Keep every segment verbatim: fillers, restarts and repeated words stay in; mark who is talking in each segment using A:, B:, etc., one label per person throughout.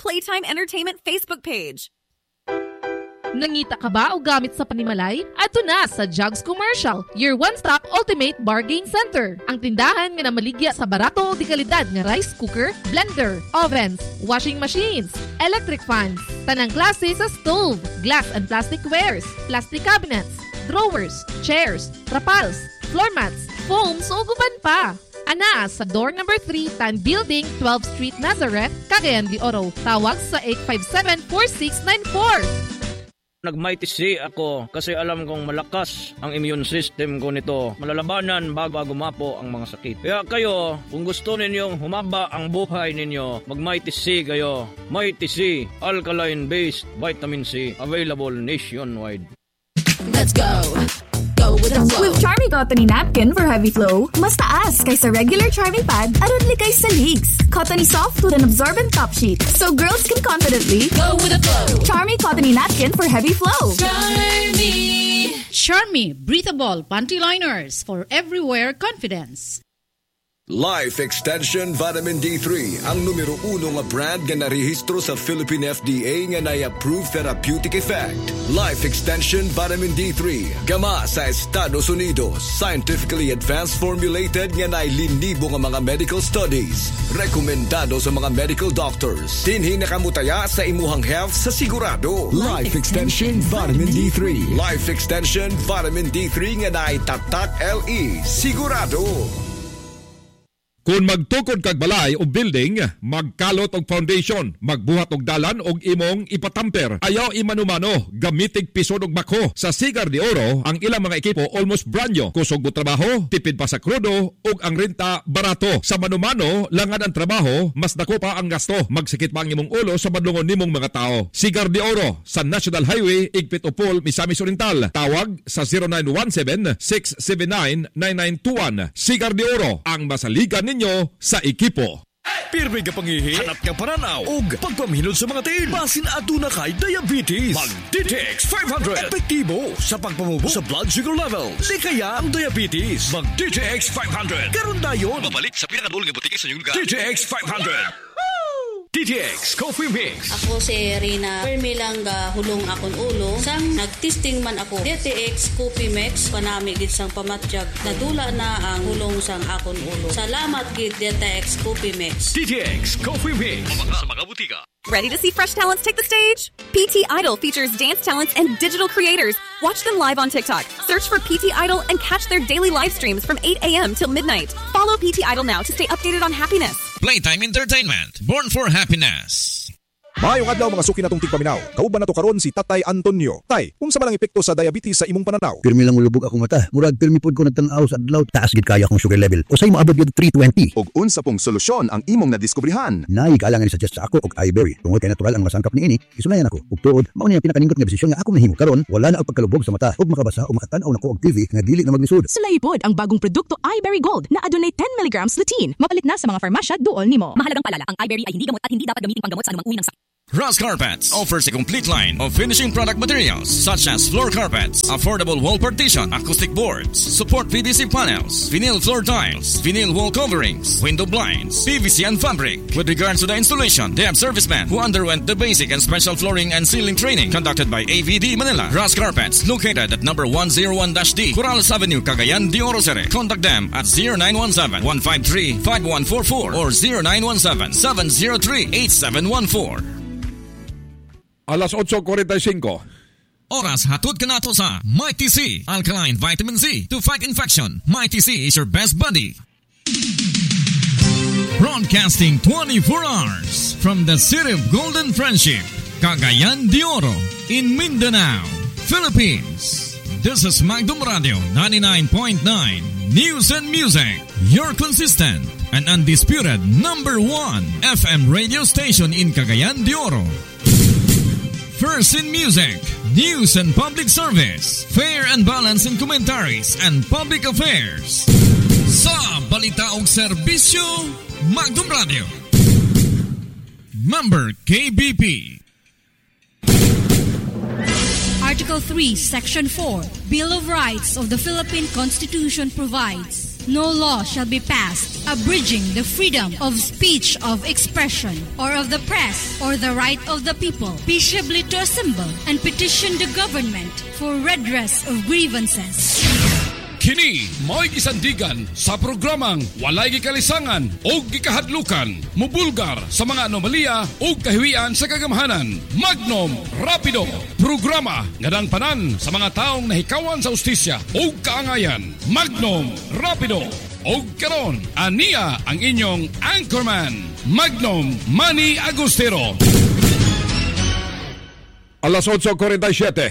A: Playtime Entertainment Facebook page.
B: Nangita ka ba o gamit sa panimalay? Ato na sa Jugs Commercial, your one-stop ultimate bargain center. Ang tindahan nga namaligya sa barato o di kalidad nga rice cooker, blender, ovens, washing machines, electric fans, tanang klase sa stove, glass and plastic wares, plastic cabinets, drawers, chairs, trapals, floor mats, foams o guban pa. Ana sa door number three, Tan Building, twelfth Street, Nazareth, Cagayan de Oro. Tawag sa eight five seven, four six nine four.
C: Nag-mighty C ako kasi alam kong malakas ang immune system ko nito. Malalabanan bago gumapo ang mga sakit. Kaya kayo, kung gusto ninyong humaba ang buhay ninyo, mag-mighty C kayo. Mighty C, alkaline-based vitamin C, available nationwide.
D: Let's go! Go with the flow!
E: With Charmy Cottony Napkin for heavy flow, mas taas kaysa regular Charmy Pad aron likay sa leaks. Cottony Soft with an absorbent top sheet so girls can confidently
D: go with the flow!
E: Charmy Cottony Napkin for heavy flow.
D: Charmy!
F: Charmy Breathable Panty Liners for everywhere confidence.
G: Life Extension Vitamin D three, ang numero uno nga brand nga narehistro sa Philippine F D A nga na-approve therapeutic effect. Life Extension Vitamin D three, gama sa Estados Unidos, scientifically advanced formulated nga nailinibo nga mga medical studies. Rekomendado sa mga medical doctors. Dinhi nakamutaya sa imuhang health sa sigurado. Life Extension Vitamin D three. Life Extension Vitamin D three nga naitatak L E, sigurado.
H: Kung magtukod kag balay o building, magkalot og foundation, magbuhat og dalan og imong ipatamper. Ayaw imanumano, gamitig pisod og bako. Sa Sigar de Oro, ang ilang mga ekipo almost brand new. Kusog mo trabaho, tipid pa sa krudo, og ang renta barato. Sa manumano, langad ang trabaho, mas dako pa ang gasto. Magsikit pa ang imong ulo sa madlungon nimong mga tao. Sigar de Oro, sa National Highway, Igpit Upol, Misamis Oriental. Tawag sa zero nine one seven, six seven nine, nine nine two one. Sigar de Oro, ang masaligan ninyo sa ekipo.
I: Pirmi ka pangihi, hanap ka paranaw, ug pagpamilod sa mga tiin. Basin aduna kay diabetes. Mag-D T X five hundred. Epektibo sa pagpamubo sa blood sugar levels. Likaya ang diabetes. Mag-D T X five hundred. Karon dayon. Mabalik sa pinakadulong nga butika sa inyong lugar. D T X five hundred. D T X Coffee Mix.
J: Ako si Rina Permilang ga hulong akon ulo. Sang nagtesting man ako. D T X Coffee Mix panami gid sang pamatyag. Nadula na ang hulong sang akon ulo. Salamat gid D T X Coffee Mix.
I: D T X Coffee Mix. Sa mga butika.
A: Ready to see fresh talents take the stage? P T Idol features dance talents and digital creators. Watch them live on TikTok. Search for P T Idol and catch their daily live streams from eight a.m. till midnight. Follow P T Idol now to stay updated on happiness.
K: Playtime Entertainment, born for happiness.
L: Maayong adlaw mga suki natong tigpaminaw. Kauban nato karon si Tatay Antonio. Tay, unsa man ang epekto sa diabetes sa imong pananaw?
M: Pirmi lang ulubog akong mata. Murag pirmi pod ko nagtan-aw sa adlaw, taas gid kaya akong sugar level. Usay mo abot gid three twenty.
L: Og unsa pong solusyon ang imong nadiskubrihan?
M: Nay kalangan ni suggest sa ako og iBerry. Tungod kay natural ang masangkap niini, isulayan ako. Ug tuod, mao ni ang pinakaningkot nga desisyon nga ako nahimo karon, wala na ang pagkalubog sa mata ug makabasa o makatan-aw nako og T V nga dili na maglisod.
N: Sulay pod ang bagong produkto iBerry Gold na adunay ten milligrams lutein. Mapalit na sa mga farmasya duol nimo.
O: Mahalagang paalala, ang iBerry ay hindi gamot at hindi dapat gamitin panggamot sa anumang uri ng sakit.
K: Ross Carpets offers a complete line of finishing product materials such as floor carpets, affordable wall partition, acoustic boards, support P V C panels, vinyl floor tiles, vinyl wall coverings, window blinds, P V C and fabric. With regards to the installation, they have servicemen who underwent the basic and special flooring and ceiling training conducted by A V D Manila. Ross Carpets, located at number one oh one D, Corrales Avenue, Cagayan de Oro. Contact them at zero nine one seven, one five three, five one four four or zero nine one seven, seven zero three, eight seven one four.
H: Alas eight forty-five.
K: Oras hatod ka nato sa Mighty C, Alkaline Vitamin C to fight infection. Mighty C is your best buddy. Broadcasting twenty-four hours from the city of Golden Friendship, Cagayan de Oro, in Mindanao, Philippines. This is Magdum Radio ninety-nine point nine News and Music, your consistent and undisputed number one F M radio station in Cagayan de Oro. First in music, news and public service, fair and balance in commentaries and public affairs. Sa balita og serbisyo, Magdum Radio. Member K B P.
F: Article three, Section four, Bill of Rights of the Philippine Constitution provides, No law shall be passed abridging the freedom of speech, of expression, or of the press, or the right of the people peaceably to assemble and petition the government for redress of grievances.
H: Kini mo'y gisandigan sa programang Walay Gikalisangan o Gikahadlukan, mubulgar sa mga anomalya o kahiwian sa kagamhanan. Magnum Rapido, programa nga panan sa mga taong nahikawan sa ustisya o kaangayan. Magnum Rapido. O karon, aniya ang inyong anchorman, Magnum Manny Agustero. Alas eight forty-seven.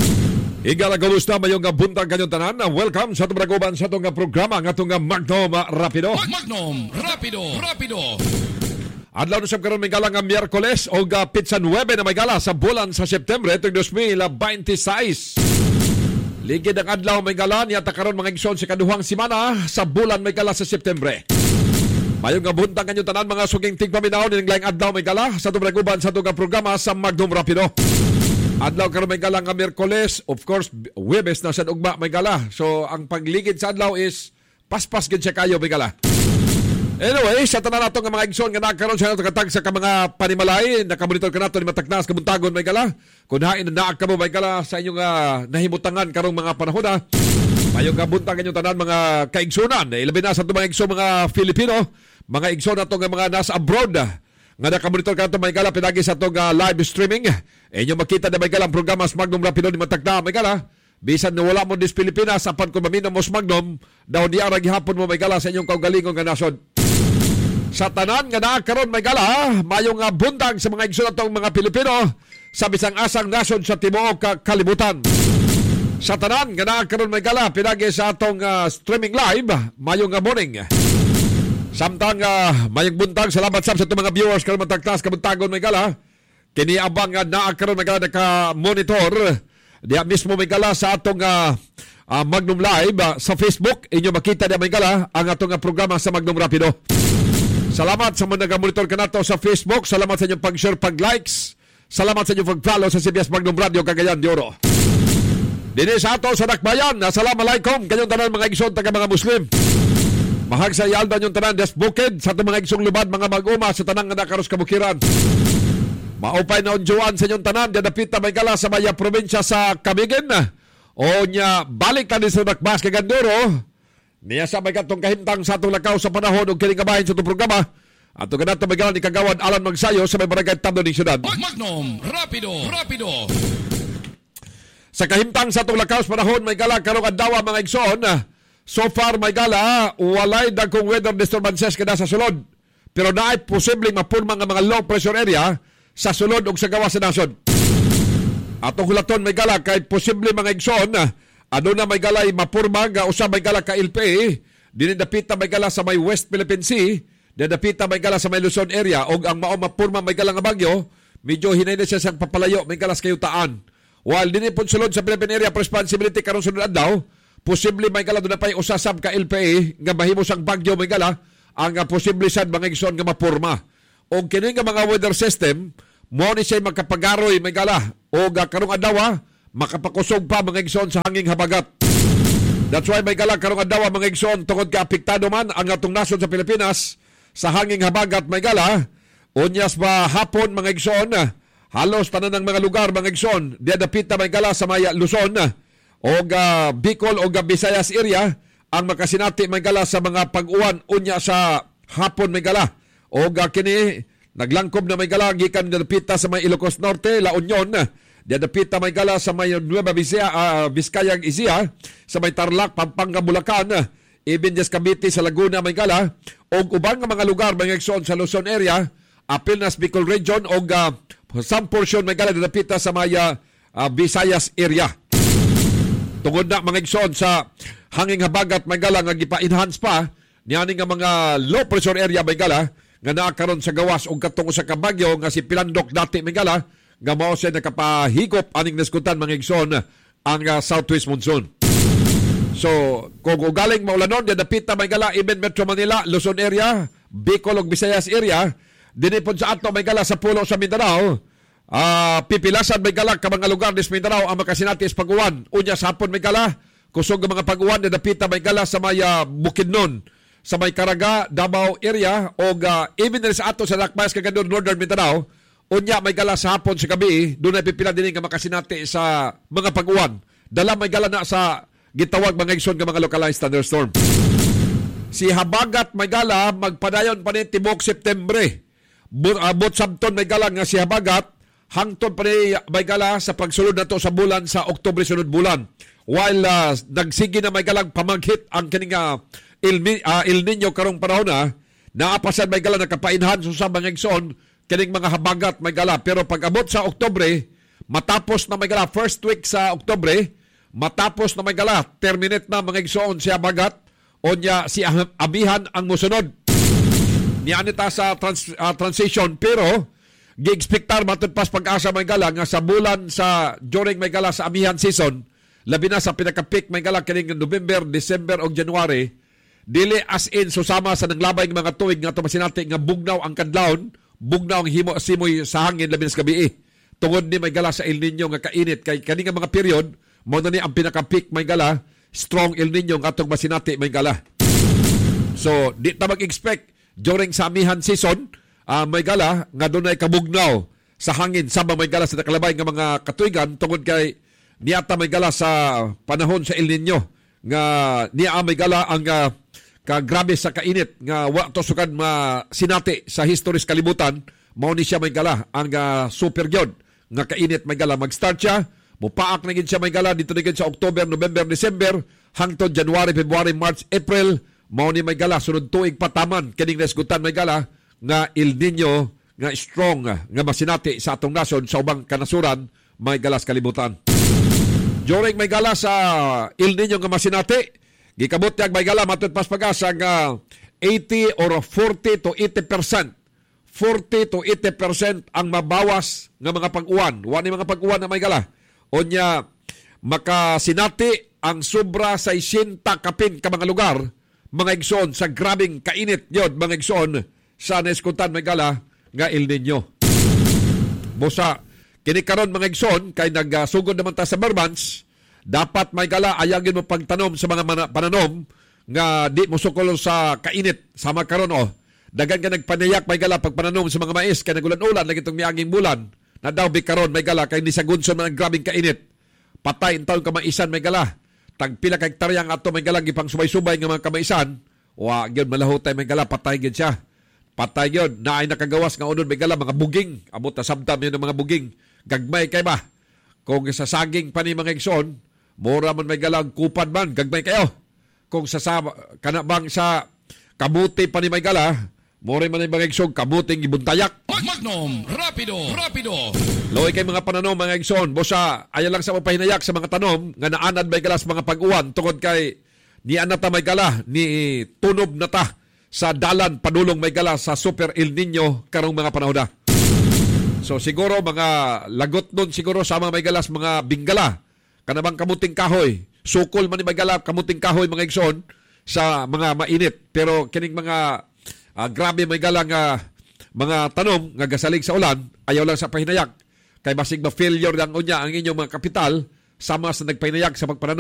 H: Igala kamusta mayong buntag kanyong tanan. Welcome sa itong braguban sa itong programa nga itong Magnum Rapido. Magnum Rapido. Rapido. Adlaw na siyang karoon may gala nga Miyerkules o pitsa nuwebe na may gala sa bulan sa September itong twenty twenty-six. Ligid ang adlaw may gala niya takaroon mga igsoon sa kaduhang simana sa bulan may gala sa September. Mayong nga buntag kanyong tanan mga suging tigpaminaw nilang laing adlaw may gala sa itong braguban sa itong programa sa Magnum Rapido. Adlaw karon may gala nga Miyerkules, of course, Huwebes na sa ugma may gala. So ang pagligid sa adlaw is paspas gid siya kayo may gala. Anyway, sa tanan nato nga mga igsoon nga nagkaroon sa katag sa mga panimalay, nakamonitor ka nato ni mataknas kabuntagon may gala. Kun hain na naak ka mo may gala sa inyong uh, nahimutangan karong mga panahon na. Mayong gabuntang inyong tanan mga kaigsunan. Ilabi na sa itong mga igsoon mga Filipino, mga igsoon nato nga mga nasa abroad. Nga nakamonitor ka nato may gala pinagi sa itong uh, live streaming. Inyo makita na may galang programa sa Magnum Rapido ni Matagda may gala. Bisan na wala mo dis Pilipinas, sapan kung maminaw mo sa Magnum, daw di arang gihapon mo may gala sa inyong kaugalingong nga nasod. Sa tanan nga nakakaroon may gala, mayong uh, buntag sa mga igsoon natong mga Pilipino sa bisang asang nasod sa tibuok kalibutan. Sa tanan nga nakakaroon may gala, pinagi sa atong uh, streaming live, mayong uh, morning. Samtang uh, mayong buntag, salamat sa itong mga viewers karon matagtas kabuntagon may gala. Kini abang nga naa karon may gala naka-monitor diya mismo may gala sa atong uh, uh, Magnum Live uh, sa Facebook. Inyo makita diya may gala ang atong uh, programa sa Magnum Rapido. Salamat sa mga nag-monitor ka nato sa Facebook. Salamat sa inyong pag-share, pag-likes. Salamat sa inyong pag-follow sa C B S Magnum Radio Cagayan de Oro. Dini sa ato sa Dakbayan, assalamualaikum kanyong tanan mga igsoon taga mga Muslim. Mahag sa iyalda yung tanan des bukid sa itong mga igsong lubad mga mag-uma sa tanang nga nakaros kabukiran. Maupay na unjuan sa inyong tanan, dadapita may gala sa maya probinsya sa Camiguin. O niya, balik na din sa Dakbas kay Ganduro. Niya sa may katong kahimtang sa itong lakaw sa panahon o kiningabahin sa itong programa. At ito ganito may gala ni Kagawad Alan Magsayo sa may barangay Tablo ng Siyudad. Magnum Rapido. Rapido. Sa kahimtang sa itong lakaw sa panahon, may gala karong adlaw mga igsoon. So far may gala, walay dagkong weather disturbances kada sa sulod. Pero naay posibleng mapurma nga mga low pressure area sa sulod o sa gawas sa nasod. Atong hulaton may gala kay posible mga igsoon, ano na may gala mapurma nga usa may gala ka L P A, dinidapita may gala sa may West Philippine Sea, dinidapita may gala sa may Luzon area o ang mao mapurma may gala nga bagyo, medyo hinay na siya sa papalayo may gala sa kayutaan. While dinipon sulod sa Philippine area responsibility karon sunod adlaw, posible may gala doon na pa'y usasab ka L P A nga mahimo sang bagyo may gala ang uh, posible sad mga igsoon nga mapurma. O kini nga mga weather system mo ni siya makapagaroy may gala o uh, karong adlaw makapakusog pa mga igsoon sa hanging habagat. That's why may gala karong adlaw mga igsoon tungod ka apektado man ang atong nasod sa Pilipinas sa hanging habagat may gala. Unyas ba hapon mga igsoon halos tanan ng mga lugar mga igsoon diadapita may gala sa may Luzon o uh, Bicol o uh, Visayas area ang makasinati may gala sa mga pag-uwan unya sa hapon may gala o uh, kini naglangkob na may gala gikan diadapita sa may Ilocos Norte, La Union, diadapita may gala sa may Nueva Vizcaya, uh, Vizcayang Isia, sa may Tarlac, Pampanga, Bulacan, even just Cavite sa Laguna may gala o ubang nga mga lugar mga igsoon sa Luzon area, Apinas Bicol region o uh, some portion may gala diadapita sa may uh, Visayas area. Tungod na mga igsoon sa hanging habagat may gala nga gipa-enhance pa niani nga mga low pressure area may gala nga naakaron sa gawas og katong usa ka bagyo nga si Pilandok dati may gala nga mao siya nakapahigop aning naskutan mga igsoon ang uh, southwest monsoon. So kung ugaling maulanon dapita may gala even Metro Manila, Luzon area, Bicol ug Visayas area, dinipon sa ato may gala sa pulo sa Mindanao. Uh, pipilasan may gala ka mga lugar des Mindanao ang makasinati is pag-uwan. Unya sa hapon may gala kusog nga mga pag-uwan na dapita may gala sa may uh, Bukidnon, sa may Caraga, Davao area o uh, even na sa ato sa Lakbayas kagandun Northern Mindanao, unya may gala sa hapon sa gabi, doon ay pipila din nga makasinati sa mga pag-uwan. Dala may gala na sa gitawag mga igsoon nga mga localized thunderstorm. Si Habagat may gala magpadayon pa ni tibok Septembre. Bot sabton may gala nga si Habagat hangtod pa ni may gala sa pagsulod nato sa bulan sa Oktubre sunod bulan. While uh, nagsigi na may galang pamaghit ang kining uh, El, uh, El Nino karong panahon na naapasan may gala nakapainhan sa mga igsoon kining mga habagat may gala. Pero pag abot sa Oktubre, matapos na may gala first week sa Oktubre, matapos na may gala terminate na mga igsoon si habagat o niya si abihan ang musunod. Nianita sa trans, uh, transition pero gi-expectar matod pas pag-asa may gala nga sa bulan sa during may gala sa amihan season, labi na sa pinaka-peak may gala kining November, December o January, dili as in susama sa nanglabay ng mga tuig nga tumasinati nga bugnaw ang kadlawon, bugnaw ang himo simoy sa hangin labi na sa gabi. Tungod ni may gala sa El Nino nga kainit kay kani nga mga period mo na ni ang pinaka-peak may gala, strong El Nino nga atong masinati may gala. So di ta mag-expect during sa amihan season Uh, may gala nga doon ay kabugnaw sa hangin sama may gala sa nakalabay nga mga katuigan tungod kay niyata may gala sa panahon sa El Nino nga niya may gala ang uh, kagrabe sa kainit nga wa to sukad masinati sa historis kalibutan. Mao ni siya may gala ang uh, super gyud nga kainit may gala mag-start siya mupaak na gid siya may gala dito na gid sa October, November, December hangtod January, February, March, April. Mao ni may gala sunod tuig pataman kining nasgutan may gala nga El Nino nga strong nga masinati sa atong nasyon sa ubang kanasuran may galas kalibutan. During may gala sa El Nino nga masinati, gikabot tiyag may gala matod pas pag-asa nga eighty or forty to eighty percent. forty to eighty percent ang mabawas nga mga pag-uwan. Wa ni mga pag-uwan na may gala. Onya makasinati ang sobra sa sixty kapin ka mga lugar, mga igsoon sa grabing kainit yod mga igsoon sa naiskutan may gala nga El Nino. Busa, kinikaron mga igsoon, kay nagsugod naman ta sa Burmans, dapat may gala ayagin mo pagtanom sa mga pananom nga di mo sukol sa kainit. Sama karon o, dagan ka nagpanayak may gala pagpananom sa mga mais, kay nagulan-ulan, lagi itong miaging bulan, na daw bikaron may gala, kay ni sa gunson man ang grabing kainit. Patay, taon kamaisan may gala. Tagpila kay taryang ato may gala, gipang subay-subay nga mga kamaisan, wa, yun malahutay may gala, patay gid siya. Patay yun, na ay nakagawas nga unod may gala, mga buging. Abot na samtam yun ng mga buging. Gagmay kay ba? Kung sa saging pa ni mga igsoon, mura man may gala, kupad man, gagmay kayo. Kung sa, sa kanabang sa kabuti pa ni may gala, mura man ay mga igsoon, kabuting ibuntayak.
I: Magnum, rapido, rapido.
H: Loy kay mga pananom mga igsoon, bosa, ayaw lang sa mapahinayak sa mga tanom, nga naanad may gala sa mga pag-uwan, tungod kay ni anata may gala, ni tunob na ta sa dalan padulong may gala sa Super El Nino karong mga panahon na. So siguro mga lagot nun siguro sa mga may galas mga binggala. Kanabang kamuting kahoy. Sukol man ni may gala kamuting kahoy mga igsoon sa mga mainit. Pero kining mga uh, grabe may gala nga mga tanom nga gasalig sa ulan, ayaw lang sa pahinayak. Kay basig ma-failure lang unya ang inyong mga kapital sama sa nagpahinayag sa pagpananom